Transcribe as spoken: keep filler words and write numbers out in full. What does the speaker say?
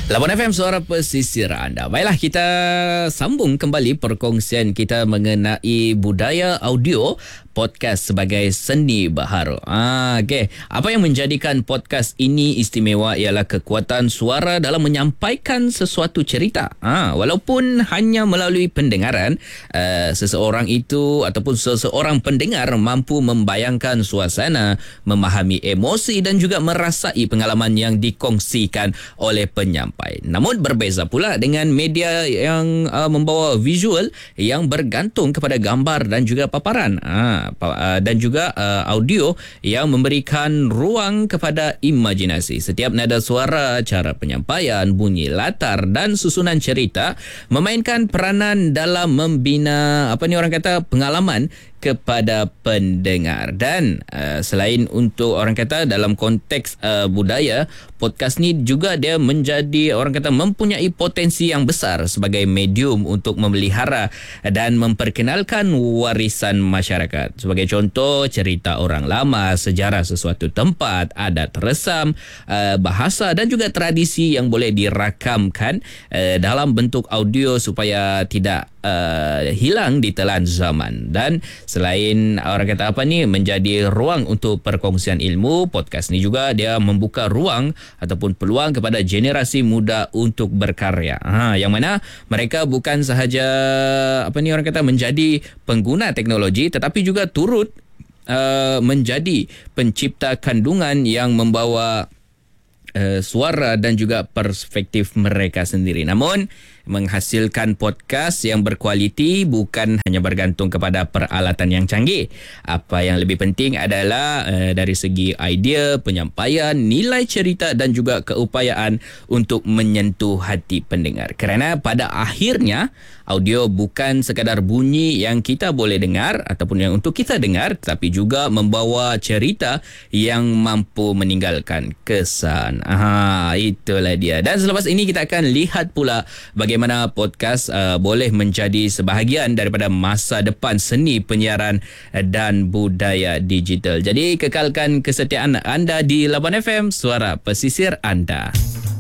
Labuan F M, suara pesisir anda. Baiklah, kita sambung kembali perkongsian kita mengenai budaya audio podcast sebagai seni baharu. Ah, okay. Apa yang menjadikan podcast ini istimewa ialah kekuatan suara dalam menyampaikan sesuatu cerita. Ah, walaupun hanya melalui pendengaran, uh, seseorang itu ataupun seseorang pendengar mampu membayangkan suasana, memahami emosi dan juga merasai pengalaman yang dikongsikan oleh penyampai. Namun berbeza pula dengan media yang uh, membawa visual yang bergantung kepada gambar dan juga paparan. Ha, uh, dan juga uh, audio yang memberikan ruang kepada imajinasi. Setiap nada suara, cara penyampaian, bunyi latar dan susunan cerita memainkan peranan dalam membina apa ni orang kata pengalaman kepada pendengar. Dan uh, selain untuk orang kata dalam konteks uh, budaya, podcast ni juga dia menjadi orang kata mempunyai potensi yang besar sebagai medium untuk memelihara dan memperkenalkan warisan masyarakat. Sebagai contoh, cerita orang lama, sejarah sesuatu tempat, adat resam, uh, bahasa dan juga tradisi yang boleh dirakamkan uh, dalam bentuk audio supaya tidak uh, hilang di telan zaman. Dan selain orang kata apa ni menjadi ruang untuk perkongsian ilmu, podcast ni juga dia membuka ruang ataupun peluang kepada generasi muda untuk berkarya. Ha, yang mana mereka bukan sahaja apa ni orang kata menjadi pengguna teknologi, tetapi juga turut uh, menjadi pencipta kandungan yang membawa uh, suara dan juga perspektif mereka sendiri. Namun menghasilkan podcast yang berkualiti bukan hanya bergantung kepada peralatan yang canggih. Apa yang lebih penting adalah uh, dari segi idea, penyampaian, nilai cerita dan juga keupayaan untuk menyentuh hati pendengar. Kerana pada akhirnya audio bukan sekadar bunyi yang kita boleh dengar ataupun yang untuk kita dengar, tetapi juga membawa cerita yang mampu meninggalkan kesan. Aha, itulah dia. Dan selepas ini kita akan lihat pula bagaimana Bagaimana podcast uh, boleh menjadi sebahagian daripada masa depan seni penyiaran dan budaya digital. Jadi kekalkan kesetiaan anda di Labuan F M, suara pesisir anda.